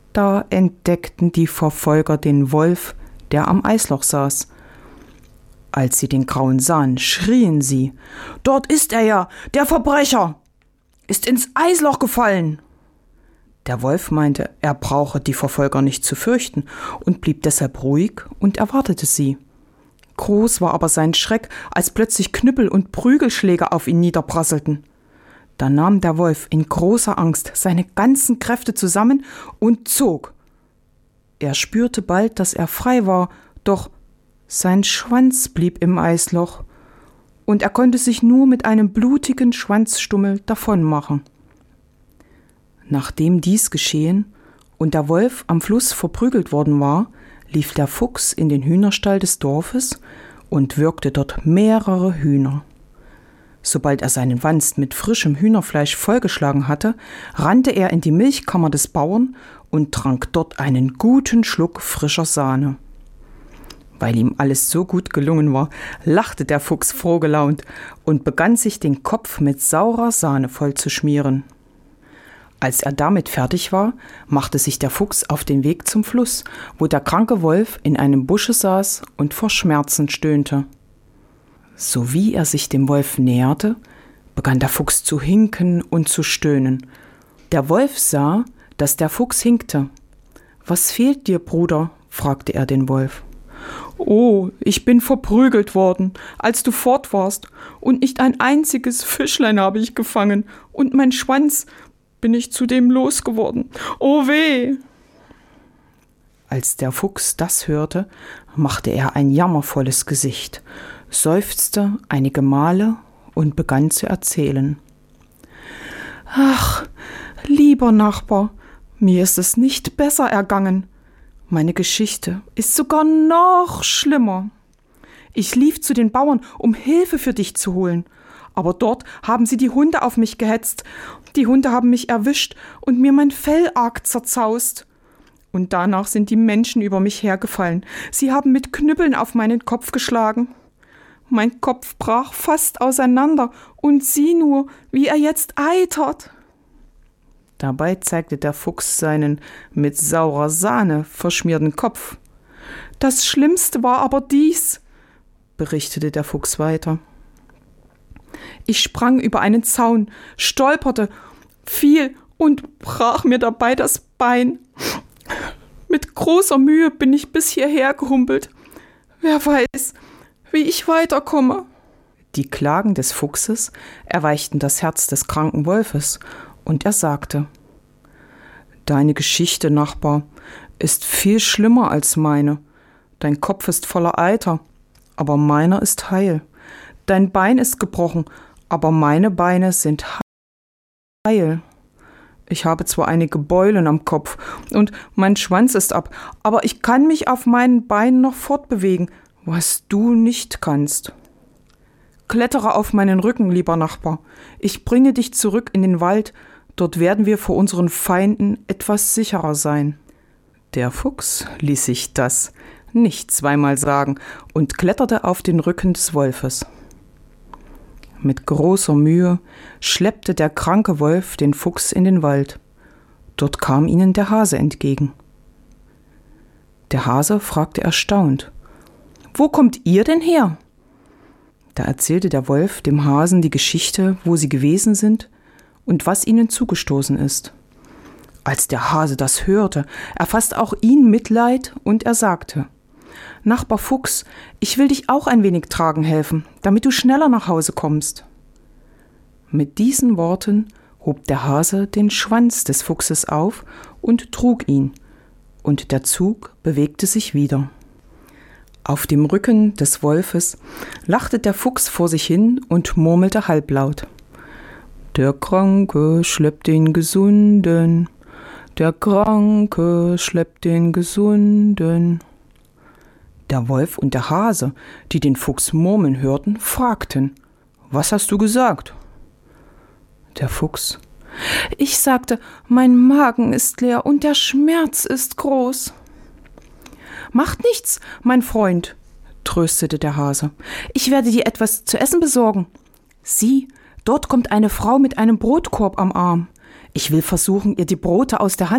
Da entdeckten die Verfolger den Wolf, der am Eisloch saß. Als sie den Grauen sahen, schrien sie: »Dort ist er ja, der Verbrecher! Ist ins Eisloch gefallen!« Der Wolf meinte, er brauche die Verfolger nicht zu fürchten und blieb deshalb ruhig und erwartete sie. Groß war aber sein Schreck, als plötzlich Knüppel und Prügelschläge auf ihn niederprasselten. Da nahm der Wolf in großer Angst seine ganzen Kräfte zusammen und zog. Er spürte bald, dass er frei war, doch sein Schwanz blieb im Eisloch und er konnte sich nur mit einem blutigen Schwanzstummel davonmachen. Nachdem dies geschehen und der Wolf am Fluss verprügelt worden war, lief der Fuchs in den Hühnerstall des Dorfes und würgte dort mehrere Hühner. Sobald er seinen Wanst mit frischem Hühnerfleisch vollgeschlagen hatte, rannte er in die Milchkammer des Bauern und trank dort einen guten Schluck frischer Sahne. Weil ihm alles so gut gelungen war, lachte der Fuchs frohgelaunt und begann sich den Kopf mit saurer Sahne vollzuschmieren. Als er damit fertig war, machte sich der Fuchs auf den Weg zum Fluss, wo der kranke Wolf in einem Busche saß und vor Schmerzen stöhnte. Sowie er sich dem Wolf näherte, begann der Fuchs zu hinken und zu stöhnen. Der Wolf sah, dass der Fuchs hinkte. »Was fehlt dir, Bruder?« fragte er den Wolf. »Oh, ich bin verprügelt worden, als du fort warst, und nicht ein einziges Fischlein habe ich gefangen, und mein Schwanz bin ich zudem losgeworden. Oh weh!« Als der Fuchs das hörte, machte er ein jammervolles Gesicht, seufzte einige Male und begann zu erzählen. »Ach, lieber Nachbar, mir ist es nicht besser ergangen. Meine Geschichte ist sogar noch schlimmer. Ich lief zu den Bauern, um Hilfe für dich zu holen. Aber dort haben sie die Hunde auf mich gehetzt. Die Hunde haben mich erwischt und mir mein Fell arg zerzaust. Und danach sind die Menschen über mich hergefallen. Sie haben mit Knüppeln auf meinen Kopf geschlagen. Mein Kopf brach fast auseinander und sieh nur, wie er jetzt eitert.« Dabei zeigte der Fuchs seinen mit saurer Sahne verschmierten Kopf. »Das Schlimmste war aber dies«, berichtete der Fuchs weiter. »Ich sprang über einen Zaun, stolperte, fiel und brach mir dabei das Bein. Mit großer Mühe bin ich bis hierher gehumpelt. Wer weiß, wie ich weiterkomme.« Die Klagen des Fuchses erweichten das Herz des kranken Wolfes, und er sagte: »Deine Geschichte, Nachbar, ist viel schlimmer als meine. Dein Kopf ist voller Eiter, aber meiner ist heil. Dein Bein ist gebrochen, aber meine Beine sind heil. Ich habe zwar einige Beulen am Kopf und mein Schwanz ist ab, aber ich kann mich auf meinen Beinen noch fortbewegen, was du nicht kannst. Klettere auf meinen Rücken, lieber Nachbar. Ich bringe dich zurück in den Wald. Dort werden wir vor unseren Feinden etwas sicherer sein.« Der Fuchs ließ sich das nicht zweimal sagen und kletterte auf den Rücken des Wolfes. Mit großer Mühe schleppte der kranke Wolf den Fuchs in den Wald. Dort kam ihnen der Hase entgegen. Der Hase fragte erstaunt: »Wo kommt ihr denn her?« Da erzählte der Wolf dem Hasen die Geschichte, wo sie gewesen sind und was ihnen zugestoßen ist. Als der Hase das hörte, erfasste auch ihn Mitleid und er sagte: »Nachbar Fuchs, ich will dich auch ein wenig tragen helfen, damit du schneller nach Hause kommst.« Mit diesen Worten hob der Hase den Schwanz des Fuchses auf und trug ihn, und der Zug bewegte sich wieder. Auf dem Rücken des Wolfes lachte der Fuchs vor sich hin und murmelte halblaut: »Der Kranke schleppt den Gesunden, der Kranke schleppt den Gesunden.« Der Wolf und der Hase, die den Fuchs murmeln hörten, fragten: »Was hast du gesagt?« Der Fuchs: »Ich sagte, mein Magen ist leer und der Schmerz ist groß.« »Macht nichts, mein Freund«, tröstete der Hase. »Ich werde dir etwas zu essen besorgen. Sieh, dort kommt eine Frau mit einem Brotkorb am Arm. Ich will versuchen, ihr die Brote aus der Hand